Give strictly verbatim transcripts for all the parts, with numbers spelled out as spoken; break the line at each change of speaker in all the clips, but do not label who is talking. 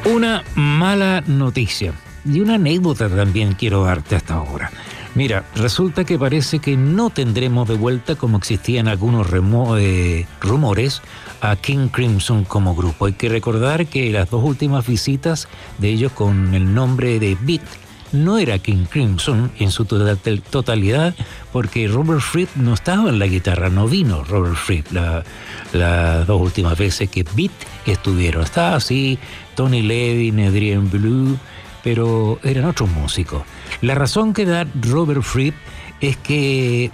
Una mala noticia y una anécdota también quiero darte hasta ahora. Mira, resulta que parece que no tendremos de vuelta, como existían algunos remo- eh, rumores, a King Crimson como grupo. Hay que recordar que las dos últimas visitas de ellos con el nombre de Beat no era King Crimson en su total- totalidad, porque Robert Fripp no estaba en la guitarra, no vino Robert Fripp la, las dos últimas veces que Beat estuvieron. Estaba así Tony Levin, Adrian Belew, pero eran otros músicos. La razón que da Robert Fripp es que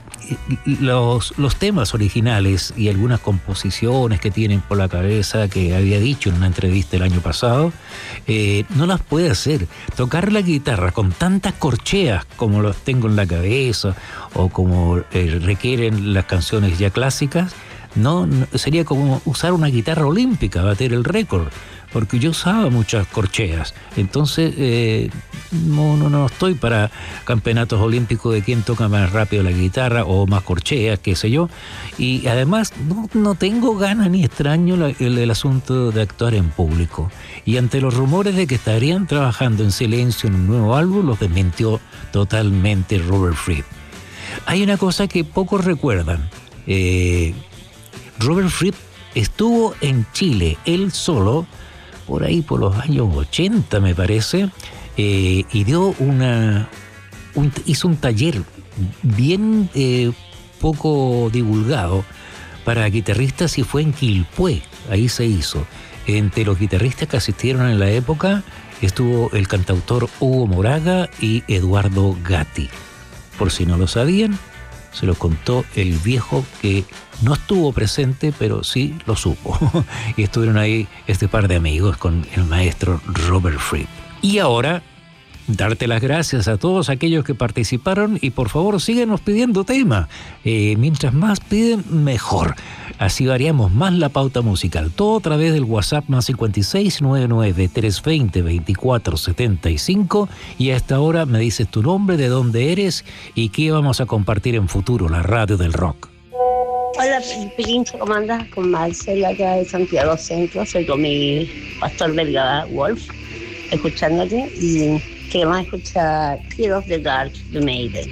los, los temas originales y algunas composiciones que tienen por la cabeza, que había dicho en una entrevista el año pasado, eh, no las puede hacer. Tocar la guitarra con tantas corcheas como las tengo en la cabeza o como eh, requieren las canciones ya clásicas, no, no sería como usar una guitarra olímpica, bater el récord, porque yo usaba muchas corcheas. Entonces, eh, no, no, no estoy para campeonatos olímpicos de quién toca más rápido la guitarra o más corcheas, qué sé yo. Y además, no, no tengo ganas ni extraño la, el, el asunto de actuar en público. Y ante los rumores de que estarían trabajando en silencio en un nuevo álbum, los desmintió totalmente Robert Fripp. Hay una cosa que pocos recuerdan. Eh, Robert Fripp estuvo en Chile, él solo, por ahí por los años ochenta me parece, eh, y dio una un, hizo un taller bien eh, poco divulgado para guitarristas y fue en Quilpué, ahí se hizo. Entre los guitarristas que asistieron en la época estuvo el cantautor Hugo Moraga y Eduardo Gatti. Por si no lo sabían, se lo contó el viejo que no estuvo presente, pero sí lo supo. Y estuvieron ahí este par de amigos con el maestro Robert Fripp. Y ahora, darte las gracias a todos aquellos que participaron y por favor síguenos pidiendo temas. Eh, mientras más piden, mejor. Así variamos más la pauta musical. Todo a través del WhatsApp más cincuenta y seis noventa y nueve, trescientos veinte, veinticuatro setenta y cinco. Y a esta hora me dices tu nombre, de dónde eres y qué vamos a compartir en futuro, la radio del rock.
Hola, Pirincho, ¿cómo andas? Con Marcela acá de Santiago Centro. Soy con mi pastor belga Wolf, escuchándote. Y queremos escuchar Fear of the Dark de Maiden.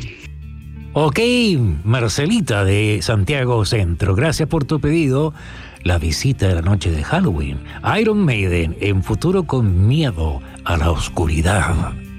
Ok, Marcelita de Santiago Centro, gracias por tu pedido. La visita de la noche de Halloween. Iron Maiden, en futuro con miedo a la oscuridad.